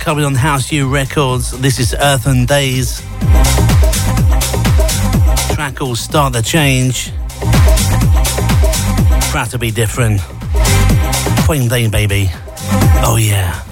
coming on House U Records. This is Earthen Days. Track called Start the Change. Proud to be different. Queen Day, baby. Oh yeah.